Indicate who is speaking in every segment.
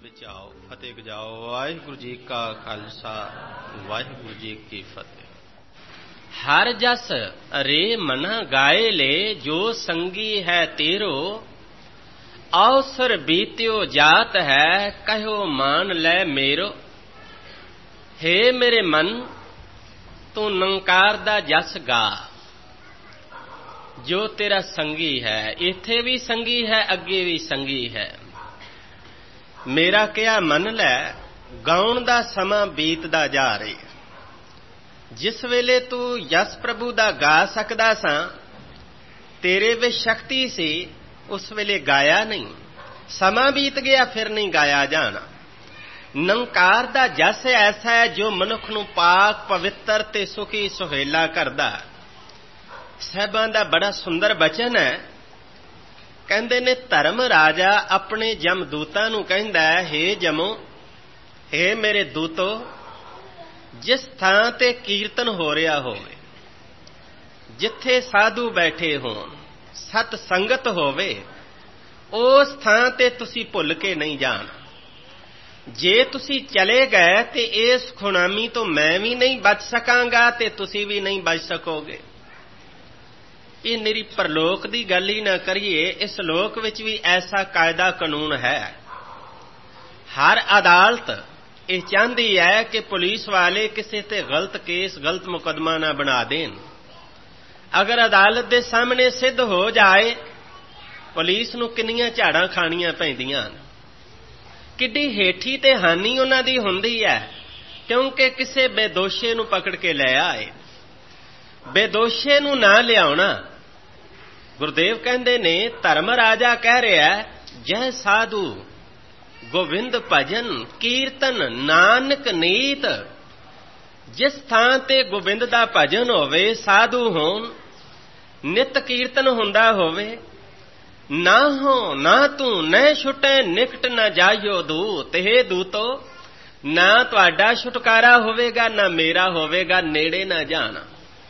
Speaker 1: ਚਾਓ ਫਤਿਹ ਗਜਾਓ। ਵਾਹਿਗੁਰੂ ਜੀ ਕਾ ਖਾਲਸਾ ਵਾਹਿਗੁਰੂ ਜੀ ਕੀ ਫਤਿਹ। ਹਰ ਜਸ ਰੇ ਮਨਾ ਗਾਏ ਲੈ ਜੋ ਸੰਗੀ ਹੈ ਤੇਰੋ, ਅਵਸਰ ਬੀਤਿਓ ਜਾਤ ਹੈ ਕਹਿਓ ਮਾਨ ਲੈ ਮੇਰੋ। ਹੇ ਮੇਰੇ ਮਨ ਤੂੰ ਨੰਕਾਰ ਦਾ ਜਸ ਗਾ, ਜੋ ਤੇਰਾ ਸੰਗੀ ਹੈ, ਇੱਥੇ ਵੀ ਸੰਗੀ ਹੈ ਅੱਗੇ ਵੀ ਸੰਗੀ ਹੈ। ਮੇਰਾ ਕਿਹਾ ਮੰਨ ਲੈ, ਗਾਉਣ ਦਾ ਸਮਾਂ ਬੀਤਦਾ ਜਾ ਰਿਹਾ। ਜਿਸ ਵੇਲੇ ਤੂੰ ਯਸ ਪ੍ਰਭੂ ਦਾ ਗਾ ਸਕਦਾ ਸਾਂ, ਤੇਰੇ ਵਿੱਚ ਸ਼ਕਤੀ ਸੀ, ਉਸ ਵੇਲੇ ਗਾਇਆ ਨਹੀਂ। ਸਮਾਂ ਬੀਤ ਗਿਆ ਫਿਰ ਨਹੀਂ ਗਾਇਆ ਜਾਣਾ। ਨੰਕਾਰ ਦਾ ਜਸ ਐਸਾ ਹੈ ਜੋ ਮਨੁੱਖ ਨੂੰ ਪਾਕ ਪਵਿੱਤਰ ਤੇ ਸੁਖੀ ਸੁਹੇਲਾ ਕਰਦਾ। ਸਾਹਿਬਾਂ ਦਾ ਬੜਾ ਸੁੰਦਰ ਬਚਨ ਹੈ। ਕਹਿੰਦੇ ਨੇ ਧਰਮ ਰਾਜਾ ਆਪਣੇ ਜਮਦੂਤਾਂ ਨੂੰ ਕਹਿੰਦਾ ਹੈ, ਹੇ ਜਮੋ, ਹੇ ਮੇਰੇ ਦੂਤੋ, ਜਿਸ ਥਾਂ ਤੇ ਕੀਰਤਨ ਹੋ ਰਿਹਾ ਹੋਵੇ, ਜਿੱਥੇ ਸਾਧੂ ਬੈਠੇ ਹੋਣ, ਸਤ ਸੰਗਤ ਹੋਵੇ, ਉਸ ਥਾਂ ਤੇ ਤੁਸੀਂ ਭੁੱਲ ਕੇ ਨਹੀਂ ਜਾਣਾ। ਜੇ ਤੁਸੀਂ ਚਲੇ ਗਏ ਤੇ ਇਸ ਖੁਨਾਮੀ ਤੋਂ ਮੈਂ ਵੀ ਨਹੀਂ ਬਚ ਸਕਾਂਗਾ ਤੇ ਤੁਸੀਂ ਵੀ ਨਹੀਂ ਬਚ ਸਕੋਗੇ। ਇਹ ਨਿਰੀ ਪਰਲੋਕ ਦੀ ਗੱਲ ਹੀ ਨਾ ਕਰੀਏ, ਇਸ ਲੋਕ ਵਿੱਚ ਵੀ ਐਸਾ ਕਾਇਦਾ ਕਾਨੂੰਨ ਹੈ। ਹਰ ਅਦਾਲਤ ਇਹ ਚਾਹੁੰਦੀ ਹੈ ਕਿ ਪੁਲਿਸ ਵਾਲੇ ਕਿਸੇ ਤੇ ਗਲਤ ਕੇਸ, ਗਲਤ ਮੁਕੱਦਮਾ ਨਾ ਬਣਾ ਦੇਣ। ਅਗਰ ਅਦਾਲਤ ਦੇ ਸਾਹਮਣੇ ਸਿੱਧ ਹੋ ਜਾਏ, ਪੁਲਿਸ ਨੂੰ ਕਿੰਨੀਆਂ ਝਾੜਾਂ ਖਾਣੀਆਂ ਪੈਂਦੀਆਂ ਨੇ, ਕਿੱਡੀ ਹੇਠੀ ਤੇ ਹਾਨੀ ਉਹਨਾਂ ਦੀ ਹੁੰਦੀ ਹੈ, ਕਿਉਂਕਿ ਕਿਸੇ ਬੇਦੋਸ਼ੇ ਨੂੰ ਪਕੜ ਕੇ ਲੈ ਆਏ। ਬੇਦੋਸ਼ੇ ਨੂੰ ਨਾ ਲਿਆਉਣਾ। ਗੁਰਦੇਵ ਕਹਿੰਦੇ ਨੇ, ਧਰਮ ਰਾਜਾ ਕਹਿ ਰਿਹਾ, ਜੈ ਸਾਧੂ ਗੋਵਿੰਦ ਭਜਨ ਕੀਰਤਨ ਨਾਨਕ ਨੀਤ। ਜਿਸ ਥਾਂ ਤੇ ਗੋਬਿੰਦ ਦਾ ਭਜਨ ਹੋਵੇ, ਸਾਧੂ ਹੋਣ, ਨਿਤ ਕੀਰਤਨ ਹੁੰਦਾ ਹੋਵੇ, ਨਾ ਹੋ ਨਾ ਤੂੰ ਨਹਿ ਛੁਟੈ ਨਿਕਟ ਨਾ ਜਾਇਓ ਦੂਤ। ਹੇ ਦੂਤੋ, ਨਾ ਤੁਹਾਡਾ ਛੁਟਕਾਰਾ ਹੋਵੇਗਾ ਨਾ ਮੇਰਾ ਹੋਵੇਗਾ, ਨੇੜੇ ਨਾ ਜਾਣਾ।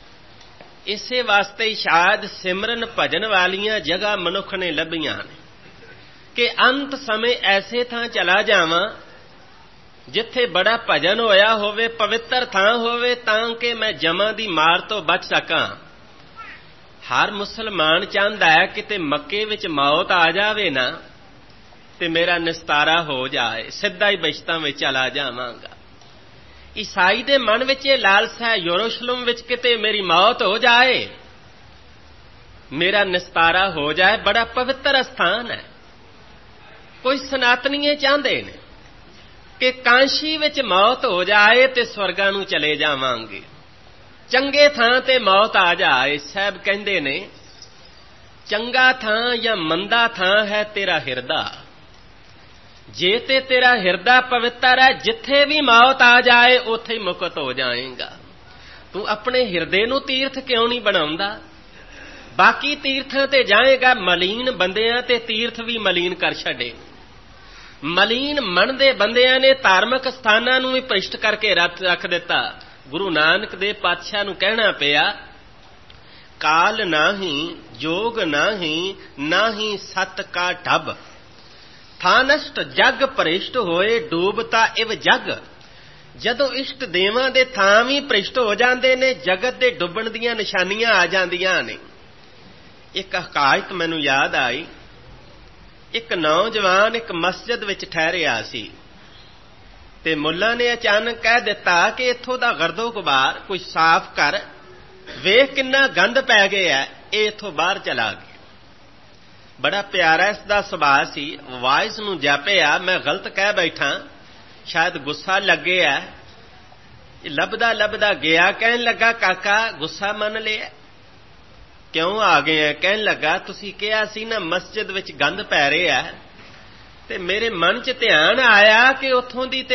Speaker 1: ਇਸੇ ਵਾਸਤੇ ਹੀ ਸ਼ਾਇਦ ਸਿਮਰਨ ਭਜਨ ਵਾਲੀਆਂ ਜਗ੍ਹਾ ਮਨੁੱਖ ਨੇ ਲੱਭੀਆਂ ਨੇ ਕਿ ਅੰਤ ਸਮੇਂ ਐਸੇ ਥਾਂ ਚਲਾ ਜਾਵਾਂ ਜਿੱਥੇ ਬੜਾ ਭਜਨ ਹੋਇਆ ਹੋਵੇ, ਪਵਿੱਤਰ ਥਾਂ ਹੋਵੇ, ਤਾਂ ਕਿ ਮੈਂ ਜਮਾਂ ਦੀ ਮਾਰ ਤੋਂ ਬਚ ਸਕਾਂ। ਹਰ ਮੁਸਲਮਾਨ ਚਾਹੁੰਦਾ ਹੈ ਕਿਤੇ ਮੱਕੇ ਵਿੱਚ ਮੌਤ ਆ ਜਾਵੇ ਨਾ ਤੇ ਮੇਰਾ ਨਿਸਤਾਰਾ ਹੋ ਜਾਏ, ਸਿੱਧਾ ਹੀ ਬਸ਼ਤਾਂ ਵਿੱਚ ਚਲਾ ਜਾਵਾਂਗਾ। ਈਸਾਈ ਦੇ ਮਨ ਵਿੱਚ ਇਹ ਲਾਲਸਾ ਹੈ, ਯਰੂਸ਼ਲਮ ਵਿੱਚ ਕਿਤੇ ਮੇਰੀ ਮੌਤ ਹੋ ਜਾਏ, ਮੇਰਾ ਨਿਸਤਾਰਾ ਹੋ ਜਾਏ। ਬੜਾ ਪਵਿੱਤਰ ਸਥਾਨ ਹੈ। ਕੋਈ ਸਨਾਤਨੀਏ ਚਾਹੁੰਦੇ ਨੇ ਕਿ ਕਾਂਸ਼ੀ ਵਿੱਚ ਮੌਤ ਹੋ ਜਾਏ ਤੇ ਸਵਰਗਾਂ ਨੂੰ ਚਲੇ ਜਾਵਾਂਗੇ, ਚੰਗੇ ਥਾਂ ਤੇ ਮੌਤ ਆ ਜਾਏ। ਸਾਹਿਬ ਕਹਿੰਦੇ ਨੇ, ਚੰਗਾ ਥਾਂ ਜਾਂ ਮੰਦਾ ਥਾਂ ਹੈ ਤੇਰਾ ਹਿਰਦਾ। ਜੇ ਤੇ ਤੇਰਾ ਹਿਰਦਾ ਪਵਿੱਤਰ ਹੈ, ਜਿੱਥੇ ਵੀ ਮੌਤ ਆ ਜਾਏ ਉੱਥੇ ਹੀ ਮੁਕਤ ਹੋ ਜਾਏਗਾ। ਤੂੰ ਆਪਣੇ ਹਿਰਦੇ ਨੂੰ ਤੀਰਥ ਕਿਉਂ ਨਹੀਂ ਬਣਾਉਂਦਾ? ਬਾਕੀ ਤੀਰਥਾਂ ਤੇ ਜਾਏਗਾ, ਮਲੀਨ ਬੰਦਿਆਂ ਤੇ ਤੀਰਥ ਵੀ ਮਲੀਨ ਕਰ ਛੱਡੇ। ਮਲੀਨ ਮਨ ਦੇ ਬੰਦਿਆਂ ਨੇ ਧਾਰਮਿਕ ਸਥਾਨਾਂ ਨੂੰ ਵੀ ਭ੍ਰਿਸ਼ਟ ਕਰਕੇ ਰੱਖ ਦਿੱਤਾ। ਗੁਰੂ ਨਾਨਕ ਦੇ ਪਾਤਸ਼ਾਹ ਨੂੰ ਕਹਿਣਾ ਪਿਆ, ਕਾਲ ਨਾਹੀਂ ਜੋਗ ਨਾਹੀਂ, ਨਾਹੀਂ ਸਤ ਕਾ ਢਬ। ਥਾਨਸ਼ਟ ਜਗ ਭ੍ਰਿਸ਼ਟ ਹੋਏ, ਡੂਬਤਾ ਇਵ ਜਗ। ਜਦੋਂ ਇਸ਼ਟ ਦੇਵਾਂ ਦੇ ਥਾਂ ਵੀ ਭ੍ਰਿਸ਼ਟ ਹੋ ਜਾਂਦੇ ਨੇ, ਜਗਤ ਦੇ ਡੁੱਬਣ ਦੀਆਂ ਨਿਸ਼ਾਨੀਆਂ ਆ ਜਾਂਦੀਆਂ ਨੇ। ਇੱਕ ਹਕਾਇਤ ਮੈਨੂੰ ਯਾਦ ਆਈ। ਇੱਕ ਨੌਜਵਾਨ ਇੱਕ ਮਸਜਿਦ ਵਿੱਚ ਠਹਿਰਿਆ ਸੀ ਤੇ ਮੁੱਲਾ ਨੇ ਅਚਾਨਕ ਕਹਿ ਦਿੱਤਾ ਕਿ ਇੱਥੋਂ ਦਾ ਗਰਦੋ ਗੁਬਾਰ ਕੋਈ ਸਾਫ਼ ਕਰ, ਵੇਖ ਕਿੰਨਾ ਗੰਦ ਪੈ ਗਿਆ, ਇਹ ਇੱਥੋਂ ਬਾਹਰ ਚਲਾ ਗਿਆ। ਬੜਾ ਪਿਆਰਾ ਇਸ ਦਾ ਸੁਭਾਅ ਸੀ। ਵਾਇਸ ਨੂੰ ਜਾਪਿਆ ਮੈਂ ਗਲਤ ਕਹਿ ਬੈਠਾ, ਸ਼ਾਇਦ ਗੁੱਸਾ ਲੱਗਿਆ। ਲੱਭਦਾ ਲੱਭਦਾ ਗਿਆ, ਕਹਿਣ ਲੱਗਾ, ਕਾਕਾ ਗੁੱਸਾ ਮੰਨ ਲਿਆ, ਕਿਉਂ ਆ ਗਏ ਆ? ਕਹਿਣ ਲੱਗਾ, ਤੁਸੀਂ ਕਿਹਾ ਸੀ ਨਾ ਮਸਜਿਦ ਵਿੱਚ ਗੰਦ ਪੈ ਰਿਹਾ, ਤੇ ਮੇਰੇ ਮਨ 'ਚ ਧਿਆਨ ਆਇਆ ਕਿ ਉੱਥੋਂ ਦੀ